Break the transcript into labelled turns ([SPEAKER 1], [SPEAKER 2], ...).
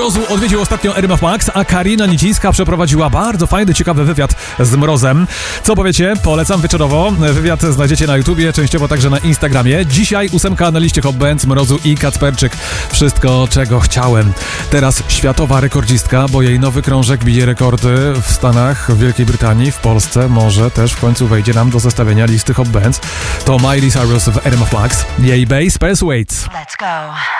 [SPEAKER 1] Mrozu odwiedził ostatnio RMF Max, a Karina Nicińska przeprowadziła bardzo fajny, ciekawy wywiad z Mrozem. Co powiecie? Polecam wieczorowo. Wywiad znajdziecie na YouTubie, częściowo także na Instagramie. Dzisiaj 8 na liście Hot Bands, Mrozu i Kacperczyk. Wszystko, czego chciałem. Teraz światowa rekordzistka, bo jej nowy krążek bije rekordy w Stanach, w Wielkiej Brytanii, w Polsce. Może też w końcu wejdzie nam do zestawienia listy Hot Bands. To Miley Cyrus w RMF Max. Jej bass, Persuades.
[SPEAKER 2] Let's go.